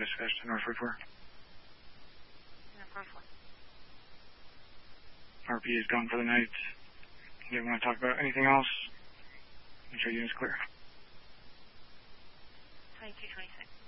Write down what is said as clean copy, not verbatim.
dispatch to Northwood for? Northwood. RP is gone for the night. Do you want to talk about anything else? Make sure unit's clear. 2226.